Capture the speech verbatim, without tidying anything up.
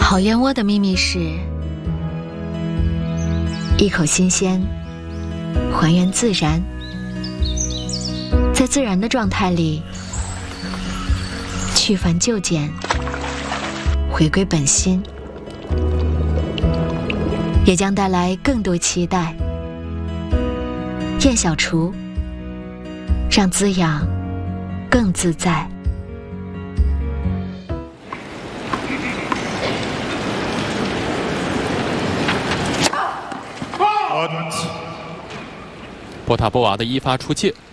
烤燕窝的秘密是一口新鲜，还原自然，在自然的状态里去繁就简，回归本心，也将带来更多期待。燕小厨，让滋养更自在。 波塔波娃的一发出界，